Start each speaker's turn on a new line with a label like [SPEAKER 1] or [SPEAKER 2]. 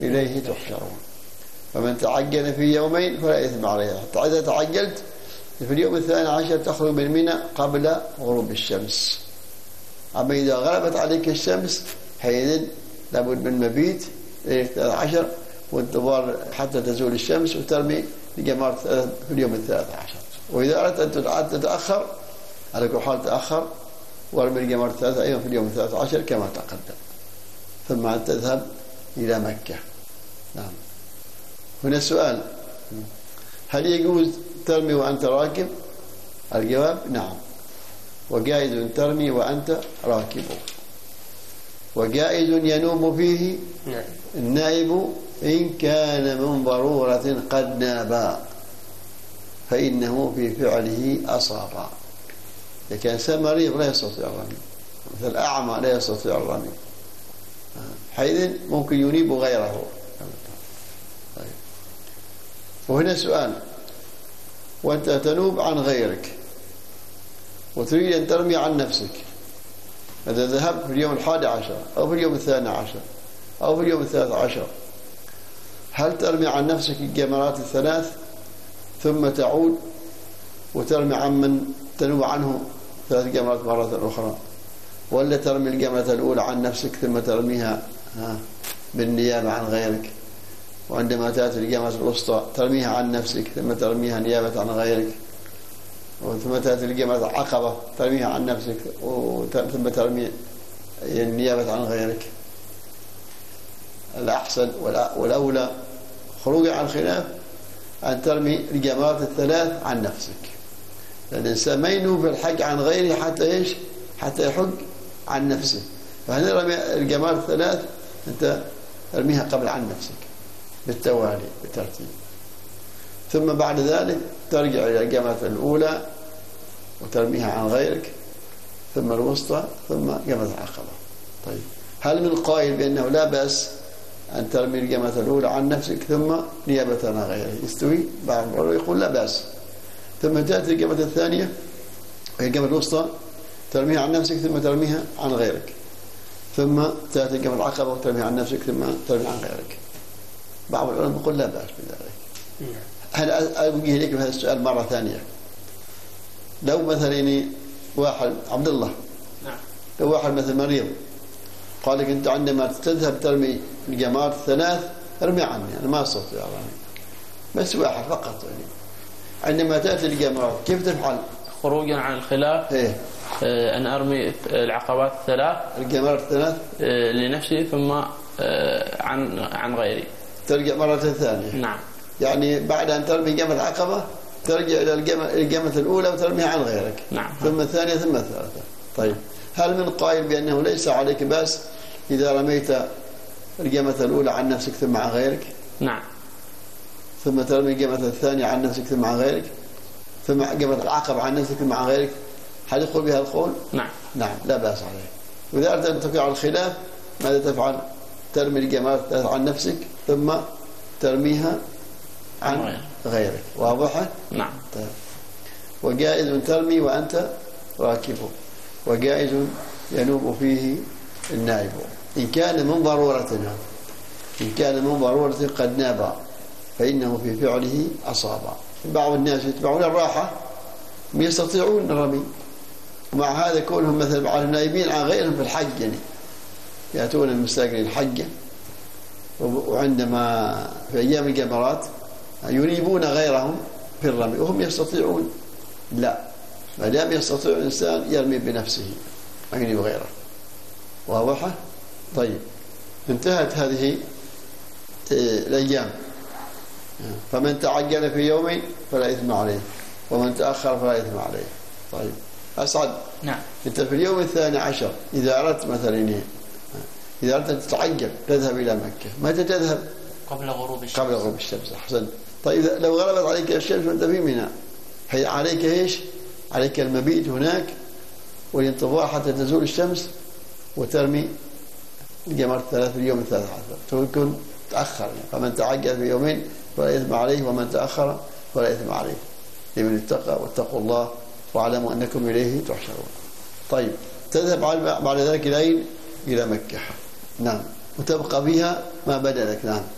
[SPEAKER 1] إليه تحشرون. فمن تعجل في يومين فلا إثم عليه. حتى إذا تعجلت في اليوم 12 تخرج من منى قبل غروب الشمس. أما إذا غلبت عليك الشمس حينئذ لابد من مبيت 13 وانتظار حتى تزول الشمس وترمي الجمار في اليوم 13. وإذا أردت أن تتأخر على كل حال تأخر وارمي الجمار 3 أيام في اليوم 13 كما تقدم، ثم أن تذهب إلى مكة. نعم. هنا السؤال: هل يجوز ترمي وأنت راكب؟ الجواب: نعم، وجائز ترمي وأنت راكب، وجائز ينوب فيه النائب إن كان من ضرورة قد نابا فإنه في فعله أصابا. إذا كان إنسان مريض لا يستطيع الرمي، مثل أعمى لا يستطيع الرمي، حينئذ ممكن ينيب غيره. طيب. وهنا سؤال: وأنت تنوب عن غيرك وتريد أن ترمي عن نفسك، إذا ذهبت في اليوم 11 أو في اليوم 12 أو في اليوم 13، هل ترمي عن نفسك الجمرات الثلاث ثم تعود وترمي عن من تنوب عنه 3 جمرات مرة أخرى، ولا ترمي الجمرة الأولى عن نفسك ثم ترميها بالنيابة عن غيرك، وعندما تأتي الجمرة الوسطى ترميها عن نفسك ثم ترميها نيابة عن غيرك، ثم تأتي الجمرة العقبة ترميها عن نفسك ثم ترمي النيابة عن غيرك؟ الأحسن والأولى خروجا عن الخلاف أن ترمي الجمرات الثلاث عن نفسك، لأن الإنسان ما ينوب الحج عن غيره حتى يحج عن نفسه. فهنا رمي الجمرات الثلاث أنت ترميها قبل عن نفسك بالتوالي بالترتيب، ثم بعد ذلك ترجع إلى الجمرة الأولى وترميها عن غيرك، ثم الوسطى، ثم جمرة العقبة. طيب، هل من قائل بأنه لا بأس أن ترمي الجمرة الأولى عن نفسك ثم نيابة عن غيرك؟ يستوي؟ بعض العلماء يقول لا بأس. ثم تأتي الجمرة الثانية وهي الجمرة الوسطى ترميها عن نفسك ثم ترميها عن غيرك، ثم تأتي الجمرة العقبة وترميها عن نفسك ثم ترميها عن غيرك. بعض العلماء يقول لا بأس بذلك. هل أوجه إليك بهذا السؤال مرة ثانية؟ لو مثلا واحد عبد الله، لو واحد مثل مريض قال لك أنت عندما تذهب ترمي الجمرات الثلاث ارمي عني، أنا ما أستطيع الرمي، بس واحد فقط يعني. عندما تأتي الجمرات كيف تفعل؟
[SPEAKER 2] خروجا عن الخلاف أن أرمي العقبات الثلاث
[SPEAKER 1] الجمرات الثلاث
[SPEAKER 2] لنفسي ثم عن غيري.
[SPEAKER 1] ترجع مرة ثانية.
[SPEAKER 2] نعم.
[SPEAKER 1] يعني بعد أن ترمي جمرة العقبة ترجع إلى الجمرة الأولى وترميها عن غيرك.
[SPEAKER 2] نعم.
[SPEAKER 1] ثم الثانية ثم الثالثة. طيب، هل من قائل بأنه ليس عليك بأس إذا رميت الجمرة الأولى عن نفسك ثم عن غيرك؟
[SPEAKER 2] نعم. ثم
[SPEAKER 1] ترمي الجمرة الثانية عن نفسك ثم عن غيرك، ثم جمرة العقبة عن نفسك ثم عن غيرك، هل يقول بها القول؟
[SPEAKER 2] نعم.
[SPEAKER 1] نعم، لا بأس عليه. وإذا أردت أن تقع الخلاف ماذا تفعل؟ ترمي الجمرة عن نفسك ثم ترميها عن غيرك. واضحة؟
[SPEAKER 2] نعم.
[SPEAKER 1] طيب. وجائز ترمي وأنت راكب، وجائز ينوب فيه النائب إن كان من ضرورتنا، إن كان من ضرورة قد ناب فإنه في فعله أصابا. بعض الناس يتبعون الراحة يستطيعون الرمي، ومع هذا كونهم مثل بعض النائبين عن غيرهم في الحج، يعني يأتون المستاجرين الحج وعندما في أيام الجمرات ينيبون غيرهم في الرمي وهم يستطيعون. لا، ما دام يستطيع الإنسان يرمي بنفسه وينيب غيره. واضحة؟ طيب، انتهت هذه الأيام. فمن تعجل في يوم فلا إثم عليه، ومن تأخر فلا إثم عليه. طيب أسعد.
[SPEAKER 2] نعم.
[SPEAKER 1] أنت في اليوم 12 إذا أردت مثلا إذا أردت أن تتعجل تذهب إلى مكة، متى تذهب؟
[SPEAKER 2] قبل غروب الشمس.
[SPEAKER 1] قبل غروب الشمس. أحسن. طيب لو غلبت عليك الشمس وأنت في منى، عليك إيش؟ عليك المبيت هناك والانتظار حتى تزول الشمس وترمي الجمرة الثلاث في اليوم 13. تكون تأخر. فمن تعجل في يومين فلا إثم عليه، ومن تأخر فلا إثم عليه، لمن اتقى واتقوا الله واعلموا أنكم إليه تحشرون. طيب، تذهب بعد ذلك إلى مكة. نعم. وتبقى بها ما بدا لك. نعم.